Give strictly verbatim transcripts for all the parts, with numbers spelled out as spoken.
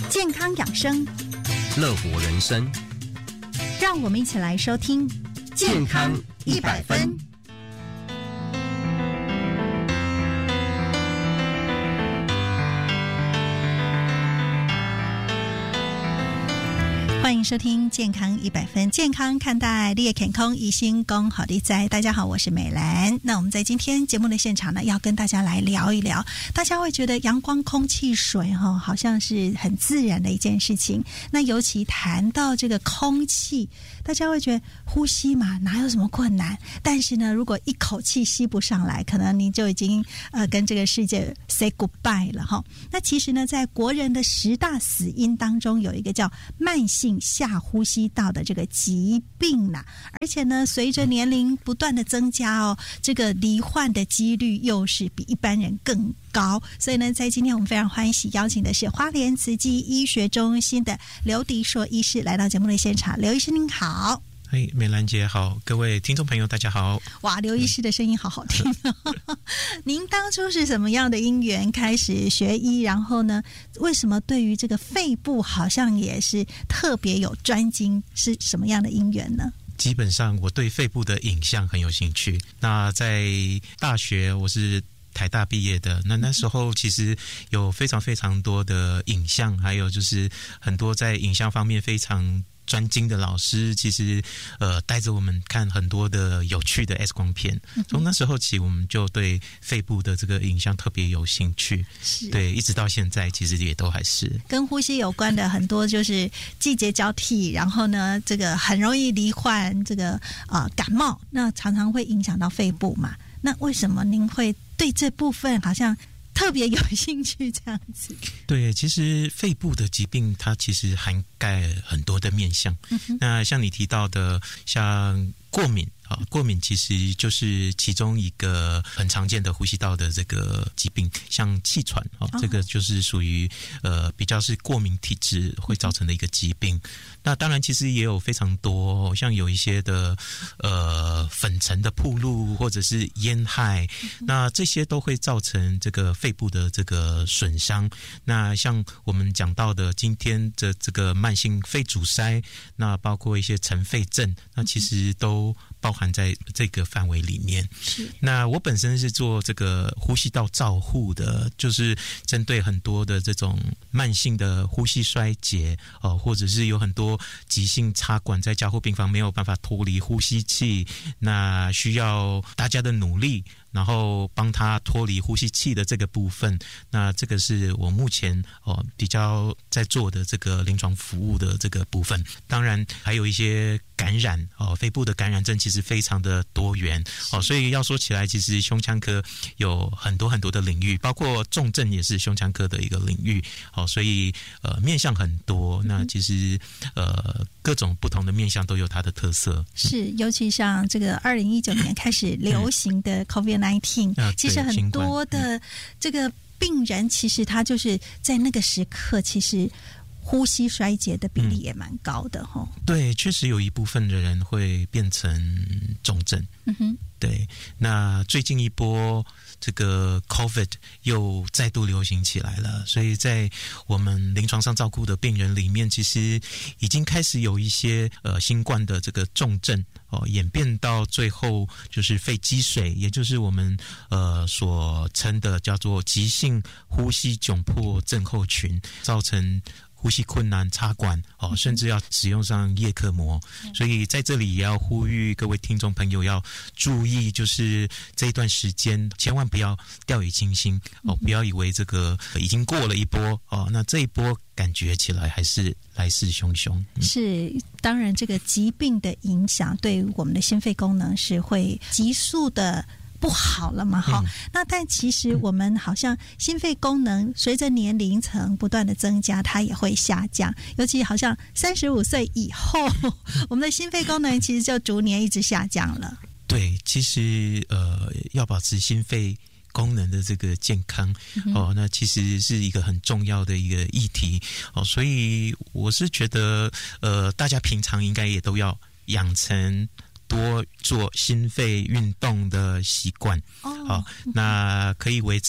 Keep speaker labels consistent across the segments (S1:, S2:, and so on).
S1: 健康养生，
S2: 乐活人生，
S1: 让我们一起来收听健康一百分。欢迎收听健康一百分，健康看待你的健康，一心恭好利在。大家好，我是美兰。那我们在今天节目的现场呢，要跟大家来聊一聊。大家会觉得阳光、空气、水哈，好像是很自然的一件事情。那尤其谈到这个空气，大家会觉得呼吸嘛，哪有什么困难？但是呢，如果一口气吸不上来，可能你就已经呃跟这个世界 say goodbye 了哈。那其实呢，在国人的十大死因当中，有一个叫慢性下呼吸道的这个疾病啦，而且呢，随着年龄不断的增加哦，这个罹患的几率又是比一般人更高。所以呢，在今天我们非常欢喜邀请的是花莲慈济医学中心的刘迪硕医师来到节目的现场。刘医师您好。
S3: 嘿，美兰姐好，各位听众朋友大家好。
S1: 哇，刘医师的声音好好听哦。您当初是什么样的因缘开始学医？然后呢，为什么对于这个肺部好像也是特别有专精？是什么样的因缘呢？
S3: 基本上我对肺部的影像很有兴趣。那在大学我是台大毕业的，那那时候其实有非常非常多的影像，还有就是很多在影像方面非常专精的老师，其实呃带着我们看很多的有趣的 X 光片。从那时候起，我们就对肺部的这个影像特别有兴趣。对，一直到现在，其实也都还是
S1: 跟呼吸有关的很多，就是季节交替，然后呢，这个很容易罹患这个呃感冒，那常常会影响到肺部嘛。那为什么您会对这部分好像特别有兴趣这样子？
S3: 对，其实肺部的疾病它其实涵盖很多的面向。嗯、那像你提到的，像过敏啊，过敏其实就是其中一个很常见的呼吸道的这个疾病，像气喘啊，这个就是属于呃比较是过敏体质会造成的一个疾病。那当然，其实也有非常多，像有一些的呃粉尘的暴露或者是烟害，那这些都会造成这个肺部的这个损伤。那像我们讲到的今天的这个慢性肺阻塞，那包括一些尘肺症，那其实都包含在这个范围里面。是。那我本身是做这个呼吸道照护的，就是针对很多的这种慢性的呼吸衰竭哦、呃，或者是有很多急性插管在加护病房没有办法脱离呼吸器，那需要大家的努力，然后帮他脱离呼吸器的这个部分。那这个是我目前哦比较在做的这个临床服务的这个部分。当然还有一些感染哦，肺部的感染症其实非常的多元哦，所以要说起来，其实胸腔科有很多很多的领域，包括重症也是胸腔科的一个领域哦，所以呃面向很多。那其实呃各种不同的面向都有它的特色。
S1: 是，尤其像这个二零一九年开始流行的 COVID 十九、嗯、其实很多的这个病人，其实他就是在那个时刻，其实呼吸衰竭的比例也蛮高的齁、嗯、
S3: 对，确实有一部分的人会变成重症。嗯哼，对。那最近一波这个 COVID 又再度流行起来了，所以在我们临床上照顾的病人里面，其实已经开始有一些呃新冠的这个重症哦，演变到最后就是肺积水，也就是我们呃所称的叫做急性呼吸窘迫症候群，造成呼吸困难、插管哦，甚至要使用上叶克膜。所以在这里也要呼吁各位听众朋友要注意，就是这一段时间千万不要掉以轻心哦，不要以为这个已经过了一波哦，那这一波感觉起来还是来势汹汹。
S1: 嗯、是，当然这个疾病的影响对于我们的心肺功能是会急速的不好了嘛，哈、嗯。那但其实我们好像心肺功能随着年龄层不断的增加，它也会下降。尤其好像三十五岁以后，我们的心肺功能其实就逐年一直下降了。
S3: 对，其实呃，要保持心肺功能的这个健康、嗯、哦，那其实是一个很重要的一个议题哦，所以我是觉得呃，大家平常应该也都要养成多做心肺运动的习惯。哦，好，那可以维持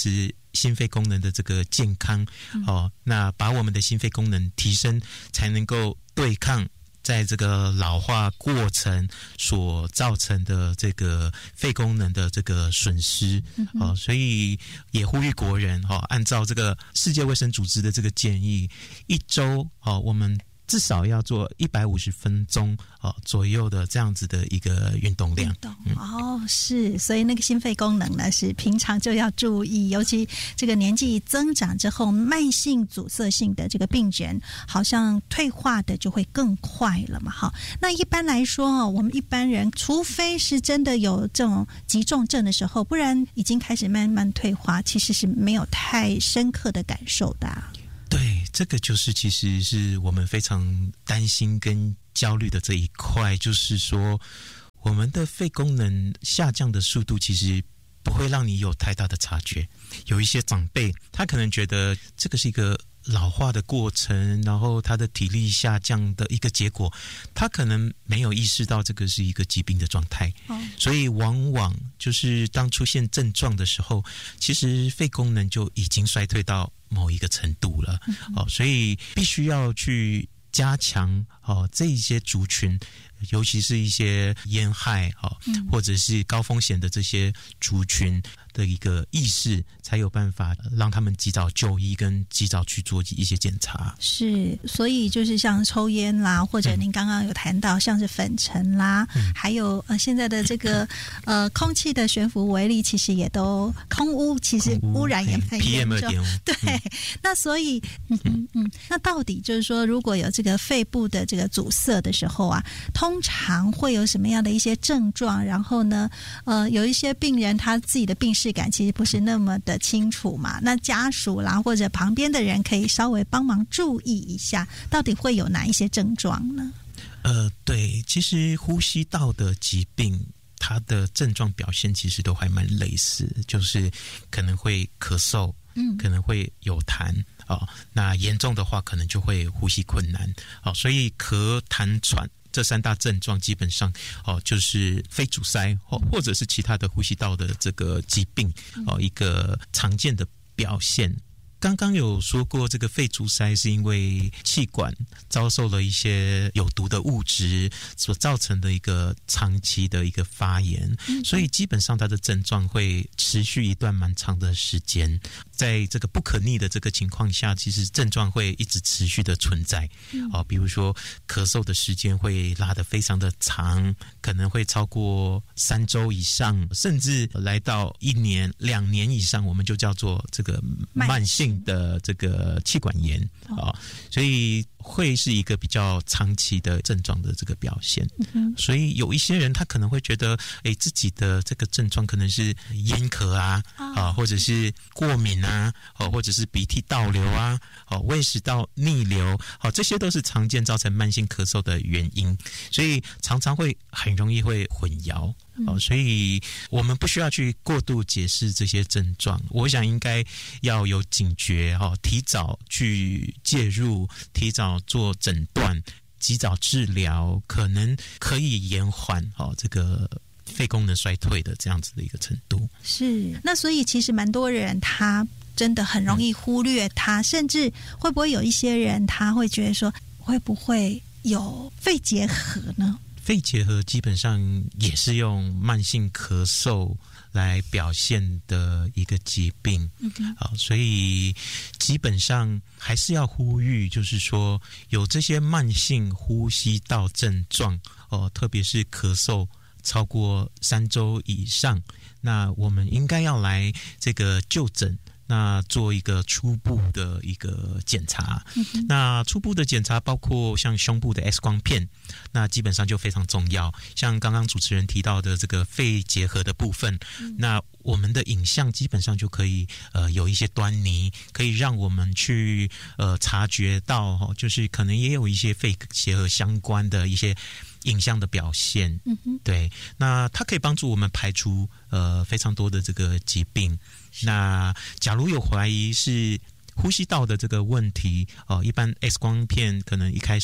S3: 心肺功能的这个健康，哦，那把我们的心肺功能提升，才能够对抗在这个老化过程所造成的这个肺功能的这个损失，哦，所以也呼吁国人，哦，按照这个世界卫生组织的这个建议，一周，哦，我们至少要做一百五十分钟哦左右的这样子的一个运动量。
S1: 嗯、哦，是，所以那个心肺功能呢是平常就要注意，尤其这个年纪增长之后，慢性阻塞性的这个病人，好像退化的就会更快了嘛。哈，那一般来说，我们一般人除非是真的有这种急重症的时候，不然已经开始慢慢退化，其实是没有太深刻的感受的、啊。
S3: 对，这个就是其实是我们非常担心跟焦虑的这一块，就是说我们的肺功能下降的速度其实不会让你有太大的察觉。有一些长辈他可能觉得这个是一个老化的过程，然后他的体力下降的一个结果，他可能没有意识到这个是一个疾病的状态，哦，所以往往就是当出现症状的时候，其实肺功能就已经衰退到某一个程度了，嗯哦，所以必须要去加强哦这一些族群，尤其是一些烟害哦，嗯，或者是高风险的这些族群的一个意识，才有办法让他们及早就医跟及早去做一些检查。
S1: 是，所以就是像抽烟啦，或者您刚刚有谈到像是粉尘啦，嗯，还有呃现在的这个呃空气的悬浮微粒，其实也都空污，其实污染也蛮严重。P M 二点五 对，嗯，那所以嗯嗯嗯，那到底就是说，如果有这个肺部的这个阻塞的时候啊，通常会有什么样的一些症状？然后呢，呃，有一些病人他自己的病视感其实不是那么的清楚嘛，那家属啦或者旁边的人可以稍微帮忙注意一下，到底会有哪一些症状呢？
S3: 呃，对，其实呼吸道的疾病，它的症状表现其实都还蛮类似，就是可能会咳嗽，嗯，可能会有痰。哦，那严重的话可能就会呼吸困难，哦，所以咳痰喘这三大症状基本上哦就是肺阻塞，哦，或者是其他的呼吸道的这个疾病，哦，一个常见的表现。刚刚有说过，这个肺阻塞是因为气管遭受了一些有毒的物质所造成的一个长期的一个发炎，所以基本上它的症状会持续一段蛮长的时间。在这个不可逆的这个情况下，其实症状会一直持续的存在，哦，比如说咳嗽的时间会拉得非常的长，可能会超过三周以上，甚至来到一年、两年以上，我们就叫做这个慢性的这个气管炎啊，哦，所以会是一个比较长期的症状的这个表现。嗯，所以有一些人他可能会觉得，哎，自己的这个症状可能是咽咳啊，啊，或者是过敏啊，哦，或者是鼻涕倒流啊，哦，胃食道逆流，哦，这些都是常见造成慢性咳嗽的原因，所以常常会很容易会混淆。哦，所以我们不需要去过度解释这些症状，我想应该要有警觉，哦，提早去介入，提早做诊断，及早治疗，可能可以延缓，哦，这个肺功能衰退的这样子的一个程度。
S1: 是，那所以其实蛮多人他真的很容易忽略它，嗯，甚至会不会有一些人他会觉得说，会不会有肺结核呢？
S3: 肺结核基本上也是用慢性咳嗽来表现的一个疾病，嗯，好，所以基本上还是要呼吁，就是说有这些慢性呼吸道症状，哦，特别是咳嗽超过三周以上，那我们应该要来这个就诊。那做一个初步的一个检查，嗯，那初步的检查包括像胸部的 X 光片，那基本上就非常重要。像刚刚主持人提到的这个肺结核的部分，嗯，那我们的影像基本上就可以呃有一些端倪，可以让我们去呃察觉到，哦，就是可能也有一些肺结核相关的一些影像的表现，嗯哼，对，那它可以帮助我们排除呃非常多的这个疾病。那假如有怀疑是呼吸道的这个问题，哦，一般 X 光片可能一开始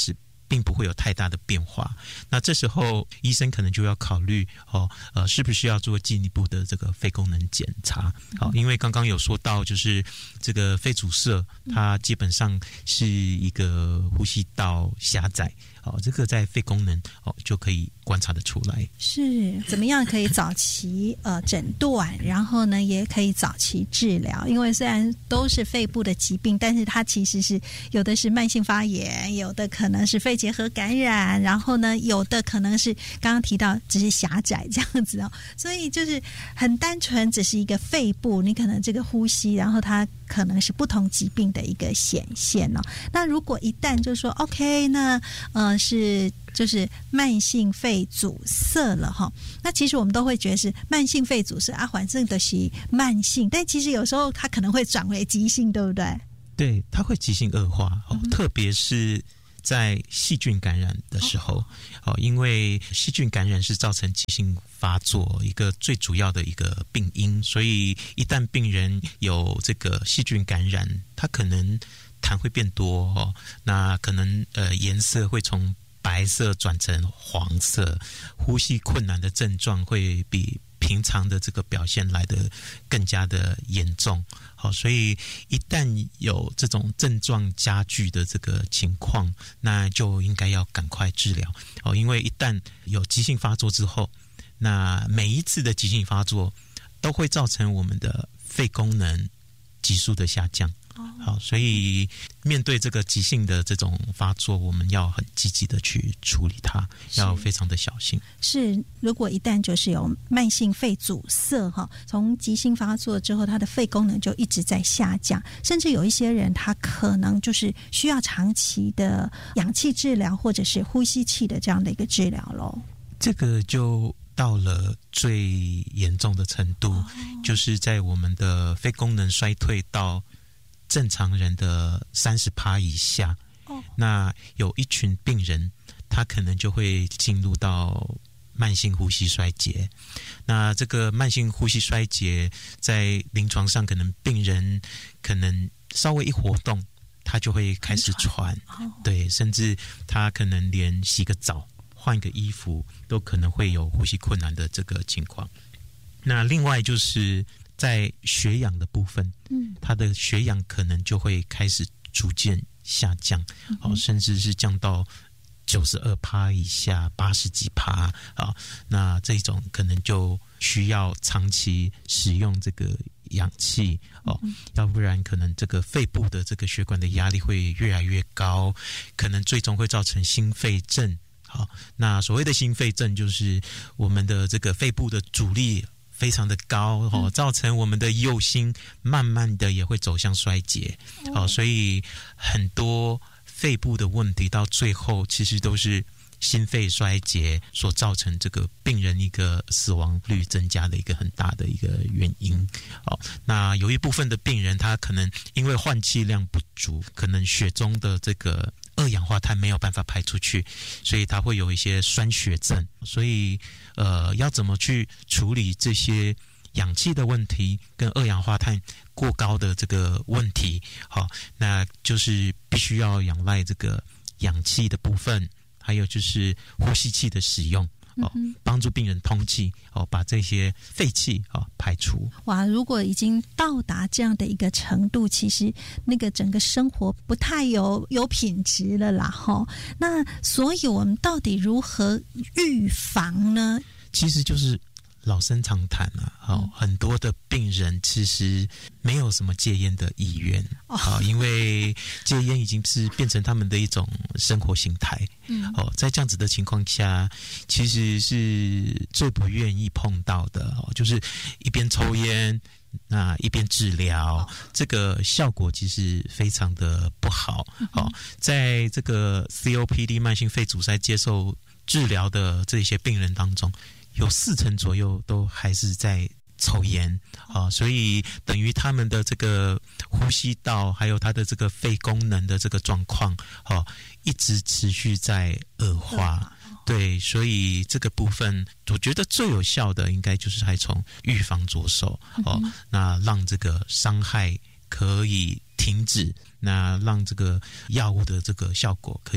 S3: 并不会有太大的变化。那这时候医生可能就要考虑哦，呃，是不是要做进一步的这个肺功能检查？好、哦，因为刚刚有说到，就是这个肺阻塞，它基本上是一个呼吸道狭窄。哦，这个在肺功能哦就可以观察得出来。
S1: 是怎么样可以早期呃诊断，然后呢也可以早期治疗？因为虽然都是肺部的疾病，但是它其实是有的是慢性发炎，有的可能是肺结核感染，然后呢有的可能是刚刚提到只是狭窄这样子哦，所以就是很单纯只是一个肺部，你可能这个呼吸，然后它可能是不同疾病的一个显现哦。那如果一旦就说 OK， 那呃是就是慢性肺阻塞了哈，那其实我们都会觉得是慢性肺阻塞啊，反正的是慢性，但其实有时候它可能会转为急性，对不对？
S3: 对，它会急性恶化哦，嗯、特别是在细菌感染的时候，哦，因为细菌感染是造成急性发作一个最主要的一个病因，所以一旦病人有这个细菌感染，他可能痰会变多哦，那可能呃颜色会从白色转成黄色，呼吸困难的症状会比平常的这个表现来得更加的严重。好，所以一旦有这种症状加剧的这个情况，那就应该要赶快治疗哦，因为一旦有急性发作之后，那每一次的急性发作都会造成我们的肺功能急速的下降。好，所以面对这个急性的这种发作，我们要很积极的去处理它，要非常的小心。
S1: 是，如果一旦就是有慢性肺阻塞哈，从急性发作之后，他的肺功能就一直在下降，甚至有一些人他可能就是需要长期的氧气治疗或者是呼吸器的这样的一个治疗咯。这
S3: 个就到了最严重的程度，哦、就是在我们的肺功能衰退到正常人的 百分之三十 以下、哦、那有一群病人他可能就会进入到慢性呼吸衰竭。那这个慢性呼吸衰竭在临床上可能病人可能稍微一活动他就会开始喘、哦、对，甚至他可能连洗个澡换个衣服都可能会有呼吸困难的这个情况。那另外就是在血氧的部分，嗯，它的血氧可能就会开始逐渐下降，嗯哦、甚至是降到九十二趴以下，八十几趴啊。那这种可能就需要长期使用这个氧气哦，嗯、要不然可能这个肺部的这个血管的压力会越来越高，可能最终会造成心肺症。好，那所谓的心肺症就是我们的这个肺部的阻力非常的高哦，造成我们的右心慢慢的也会走向衰竭哦，所以很多肺部的问题到最后其实都是心肺衰竭所造成这个病人一个死亡率增加的一个很大的一个原因哦。那有一部分的病人他可能因为换气量不足，可能血中的这个二氧化碳没有办法排出去，所以他会有一些酸血症。所以呃，要怎么去处理这些氧气的问题跟二氧化碳过高的这个问题？好，那就是必须要仰赖这个氧气的部分，还有就是呼吸器的使用。哦，帮助病人通气哦，把这些废气哦排除。哇，如果已经到达这样的一个程度，其实那个整个生活不太有有品质了啦哈。那所以我们到底如何预防呢？其实就是老生常谈啊，哦，很多的病人其实没有什么戒烟的意愿啊，哦，因为戒烟已经是变成他们的一种生活形态。嗯，哦，在这样子的情况下，其实是最不愿意碰到的哦，就是一边抽烟，那一边治疗，哦，这个效果其实非常的不好。嗯，哦，在这个 C O P D 慢性肺阻塞接受治疗的这些病人当中，有四成左右都还是在抽烟啊，所以等于他们的这个呼吸道还有他的这个肺功能的这个状况，哦，一直持续在恶化。对，所以这个部分我觉得最有效的应该就是还从预防着手哦，嗯，那让这个伤害可以停止，那让这个药物的这个效果可以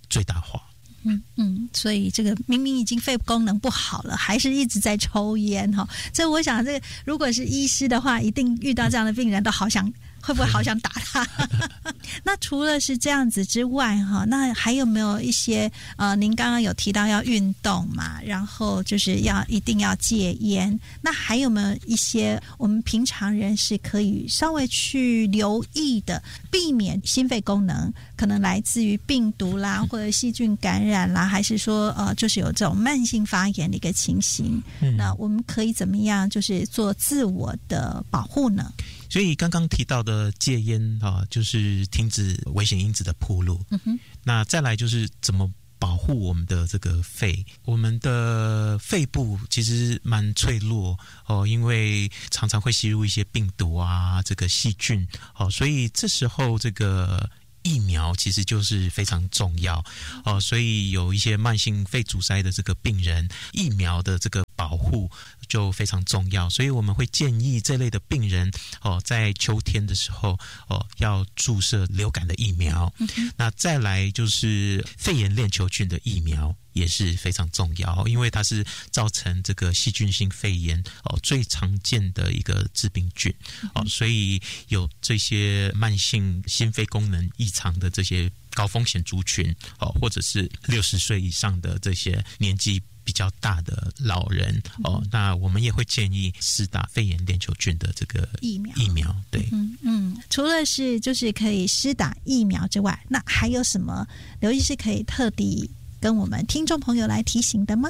S3: 最大化。
S1: 嗯嗯，所以这个明明已经肺功能不好了，还是一直在抽烟哈。这我想，这个如果是医师的话，一定遇到这样的病人都好想。会不会好想打他？那除了是这样子之外哈，那还有没有一些呃，您刚刚有提到要运动嘛，然后就是要一定要戒烟，那还有没有一些我们平常人是可以稍微去留意的，避免心肺功能可能来自于病毒啦，或者细菌感染啦，还是说呃，就是有这种慢性发炎的一个情形？嗯、那我们可以怎么样，就是做自我的保护呢？
S3: 所以刚刚提到的戒烟啊，就是停止危险因子的暴露。嗯哼，那再来就是怎么保护我们的这个肺？我们的肺部其实蛮脆弱哦，因为常常会吸入一些病毒啊，这个细菌哦，所以这时候这个疫苗其实就是非常重要哦，所以有一些慢性肺阻塞的这个病人，疫苗的这个保护就非常重要，所以我们会建议这类的病人哦，在秋天的时候哦，要注射流感的疫苗。嗯、那再来就是肺炎链球菌的疫苗也是非常重要，因为它是造成这个细菌性肺炎哦最常见的一个致病菌哦，所以有这些慢性心肺功能异常的这些高风险族群哦，或者是六十岁以上的这些年纪比较大的老人哦，那我们也会建议施打肺炎链球菌的这个疫苗。疫苗对，
S1: 嗯嗯，除了是就是可以施打疫苗之外，那还有什么刘医师可以特地跟我们听众朋友来提醒的吗？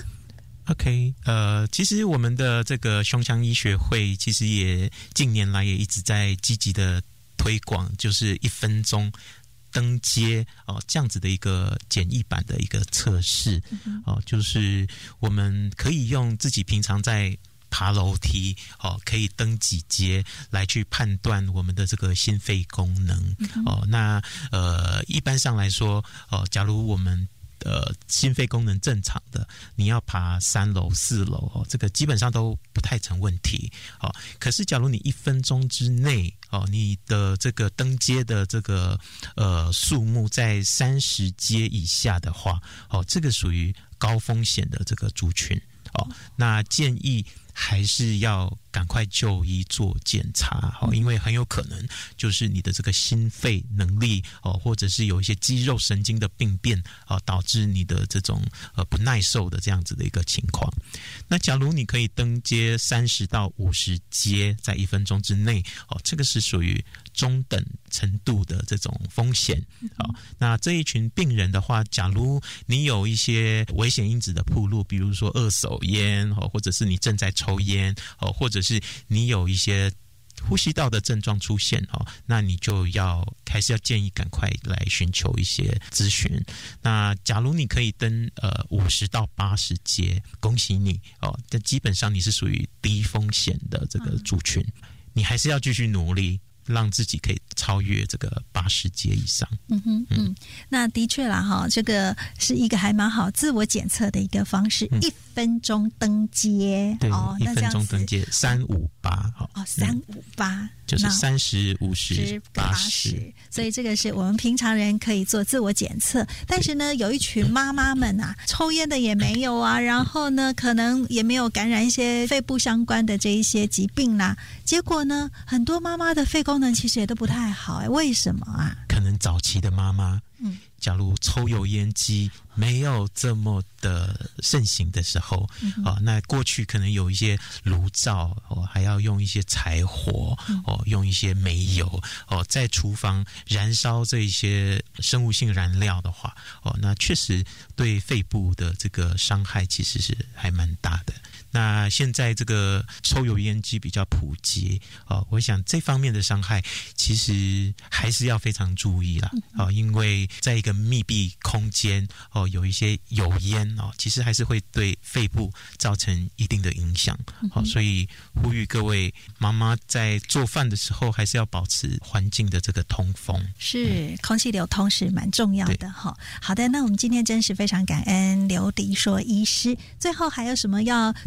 S3: OK， 呃，其实我们的这个胸腔医学会其实也近年来也一直在积极的推广，就是一分钟登阶哦，这样子的一个简易版的一个测试哦，就是我们可以用自己平常在爬楼梯哦，可以登几阶来去判断我们的这个心肺功能哦。那呃，一般上来说哦，假如我们呃，心肺功能正常的，你要爬三楼、四楼哦，这个基本上都不太成问题哦。可是，假如你一分钟之内哦，你的这个登阶的这个呃数目在三十阶以下的话，哦，这个属于高风险的这个族群哦。那建议还是要赶快就医做检查，因为很有可能就是你的这个心肺能力或者是有一些肌肉神经的病变导致你的这种不耐受的这样子的一个情况。那假如你可以登阶三十到五十阶在一分钟之内，这个是属于中等程度的这种风险。那这一群病人的话，假如你有一些危险因子的暴露，比如说二手烟，或者是你正在抽烟，或者是你有一些呼吸道的症状出现，那你就要还是要建议赶快来寻求一些咨询。那假如你可以登呃五十到八十阶，恭喜你哦，但基本上你是属于低风险的这个族群，你还是要继续努力，让自己可以超越这个八十阶以上。
S1: 嗯哼嗯，那的确啦哈，这个是一个还蛮好自我检测的一个方式，嗯、一分钟登阶，
S3: 对，
S1: 哦，
S3: 一分钟登阶三五八，
S1: 哦，三五八
S3: 就是三十、五十、八十，
S1: 所以这个是我们平常人可以做自我检测。但是呢，有一群妈妈们啊，抽烟的也没有啊，然后呢，可能也没有感染一些肺部相关的这一些疾病啦、啊。结果呢，很多妈妈的肺功能其实也都不太好、欸，为什么啊？
S3: 可能早期的妈妈，嗯，假如抽油烟机没有这么的盛行的时候，嗯、哦，那过去可能有一些炉灶哦，还要用一些柴火、嗯、哦，用一些煤油哦，在厨房燃烧这一些生物性燃料的话，哦，那确实对肺部的这个伤害其实是还蛮大的。那现在这个抽油烟机比较普及哦，我想这方面的伤害其实还是要非常注意啦哦，因为在一个密闭空间哦，有一些油烟哦，其实还是会对肺部造成一定的影响哦，所以呼吁各位妈妈在做饭的时候还是要保持环境的这个通风，
S1: 是、嗯、空气流通是蛮重要的哈。好的，那我们今天真是非常感恩刘迪硕医师，最后还有什么要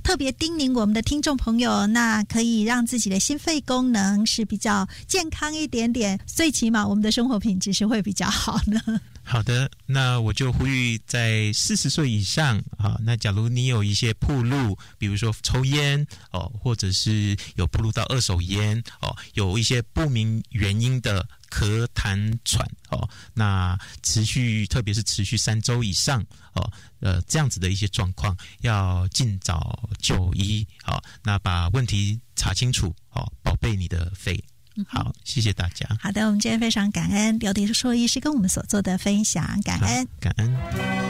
S1: 特别叮咛我们的听众朋友，那可以让自己的心肺功能是比较健康一点点，最起码我们的生活品质是会比较好呢？
S3: 好的，那我就呼吁在四十岁以上啊，那假如你有一些暴露，比如说抽烟哦，或者是有暴露到二手烟哦，有一些不明原因的咳痰喘哦，那持续特别是持续三周以上哦，呃这样子的一些状况，要尽早就医哦，那把问题查清楚哦，宝贝你的肺。好，谢谢大家。
S1: 好的，我们今天非常感恩刘迪硕医师跟我们所做的分享，感恩，
S3: 感恩。